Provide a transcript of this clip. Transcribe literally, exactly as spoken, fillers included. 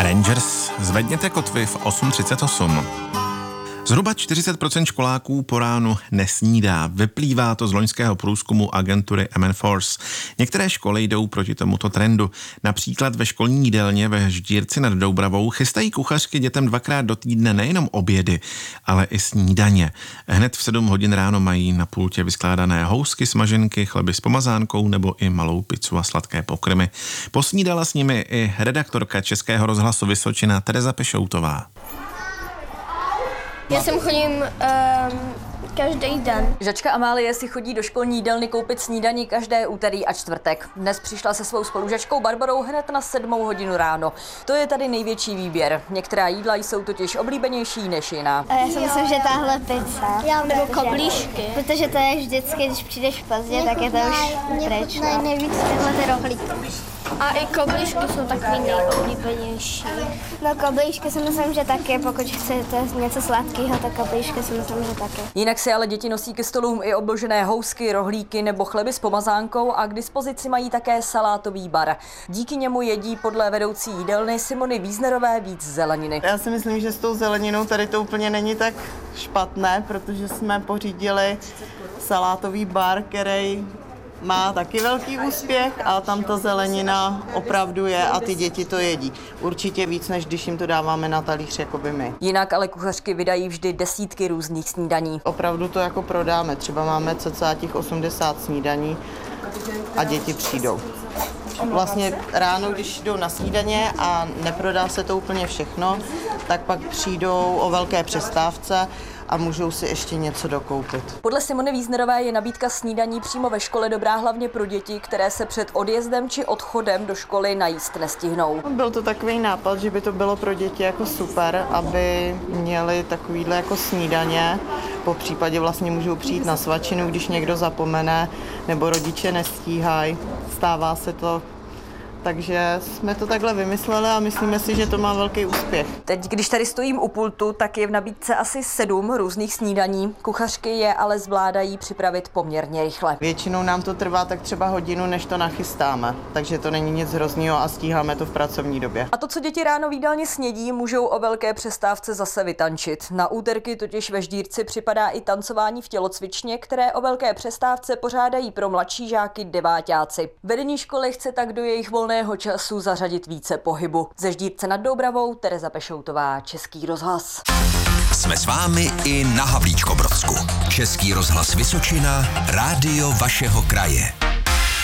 Rangers, zvedněte kotvy v osm třicet osm. Zhruba čtyřicet procent školáků po ránu nesnídá. Vyplývá to z loňského průzkumu agentury M N Force. Některé školy jdou proti tomuto trendu. Například ve školní jídelně ve Ždírci nad Doubravou chystají kuchařky dětem dvakrát do týdne nejenom obědy, ale i snídaně. Hned v sedm hodin ráno mají na pultě vyskládané housky, smaženky, chleby s pomazánkou nebo i malou pizzu a sladké pokrmy. Posnídala s nimi i redaktorka Českého rozhlasu Vysočina Tereza Pešoutová. Já sem chodím um, každý den. Žačka Amálie si chodí do školní jídelny koupit snídani každé úterý a čtvrtek. Dnes přišla se svou spolužačkou Barbarou hned na sedmou hodinu ráno. To je tady největší výběr. Některá jídla jsou totiž oblíbenější než jiná. A já si myslím, že tahle pizza. Já nebo koblížky. Protože to je vždycky, když přijdeš pozdě, tak je to už pryč. No. Nejvíc tyhle ty rohlíky. A i koblížky jsou takový nejoblíbenější. No koblížky si myslím, že taky, pokud chcete něco sladkého, tak koblížky si myslím, že taky. Jinak si ale děti nosí ke stolům i obložené housky, rohlíky nebo chleby s pomazánkou a k dispozici mají také salátový bar. Díky němu jedí podle vedoucí jídelny Simony Wiesnerové víc zeleniny. Já si myslím, že s tou zeleninou tady to úplně není tak špatné, protože jsme pořídili salátový bar, který má taky velký úspěch a tam ta zelenina opravdu je a ty děti to jedí. Určitě víc, než když jim to dáváme na talíř, jako by my. Jinak ale kuchařky vydají vždy desítky různých snídaní. Opravdu to jako prodáme. Třeba máme cca těch osmdesát snídaní a děti přijdou. Vlastně ráno, když jdou na snídaně a neprodá se to úplně všechno, tak pak přijdou o velké přestávce a můžou si ještě něco dokoupit. Podle Simony Wiesnerové je nabídka snídaní přímo ve škole dobrá hlavně pro děti, které se před odjezdem či odchodem do školy najíst nestihnou. Byl to takový nápad, že by to bylo pro děti jako super, aby měli takovýhle jako snídaně. Po případě vlastně můžou přijít na svačinu, když někdo zapomene nebo rodiče nestíhají. Stává se to. Takže jsme to takhle vymysleli a myslíme si, že to má velký úspěch. Teď, když tady stojím u pultu, tak je v nabídce asi sedm různých snídaní. Kuchařky je ale zvládají připravit poměrně rychle. Většinou nám to trvá tak třeba hodinu, než to nachystáme, takže to není nic hroznýho a stíháme to v pracovní době. A to, co děti ráno v jídelně snědí, můžou o velké přestávce zase vytančit. Na úterky totiž ve Ždírci připadá i tancování v tělocvičně, které o velké přestávce pořádají pro mladší žáky deváťáci. Vedení školy chce tak do jejich volného času zařadit více pohybu. Ze Ždírce nad Doubravou Tereza Pešoutová, Český rozhlas. Jsme s vámi i na Havlíčkobrodsku. Český rozhlas Vysočina, rádio vašeho kraje.